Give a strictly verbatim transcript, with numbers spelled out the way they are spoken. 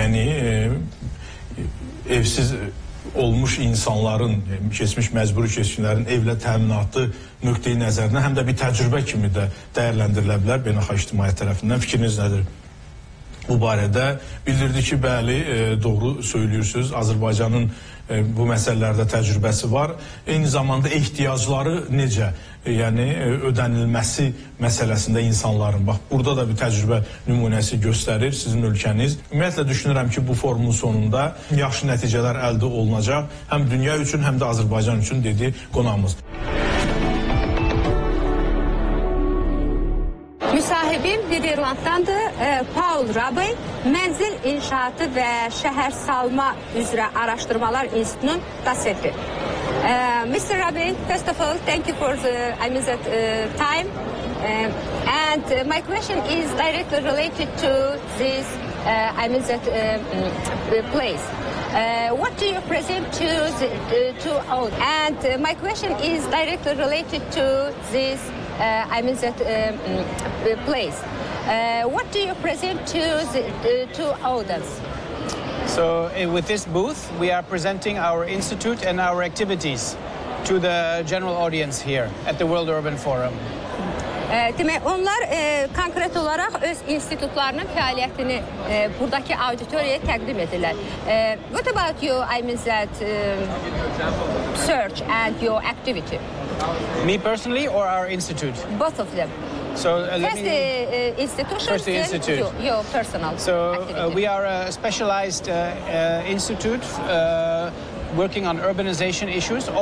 yəni e, evsiz olmuş insanların, keçmiş məcburi keçkinlərin evlə təminatı nöqteyi nəzərindən həm də bir təcrübə kimi də dəyərləndirilə bilər beynəlxalq ictimaiyyət tərəfindən. Fikriniz nədir? Bu barədə bildirdi ki, bəli, e, doğru söylüyorsunuz. Azərbaycanın e, bu məsələlərdə təcrübəsi var. Eyni zamanda ehtiyacları necə, e, yəni e, ödənilməsi məsələsində insanların, bax, burada da bir təcrübə nümunəsi göstərir sizin ölkəniz. Ümumiyyətlə düşünürəm ki, bu forumun sonunda yaxşı nəticələr əldə olunacaq. Həm dünya üçün, həm də Azərbaycan üçün, dedi qonağımız. Müsahibim Niderlanddandır, e, Paul Rabey, Mənzil İnşaatı və Şəhər Salma üzrə Araşdırmalar İnstitutunun dosenti. Uh, Mister Rabey, first of all, thank you for the I mean that, uh, time. Uh, and uh, my question is directly related to this uh, I mean that uh, place. Uh, what do you present to the uh, to all? And uh, my question is directly related to this uh, I mean that uh, place. Uh, what do you present to the uh, to audience? So uh, with this booth, we are presenting our institute and our activities to the general audience here at the World Urban Forum. E, demək, onlar e, konkret olaraq öz institutlarının fəaliyyətini e, buradakı auditoriyaya təqdim edirlər. E, what about you, I mean that uh, search and your activity? Me personally or our institute? Both of them. So uh, let First me... the uh, institution, First the institute. Your, your personal So activity. uh, we are a specialized uh, uh, institute uh, working on urbanization issues.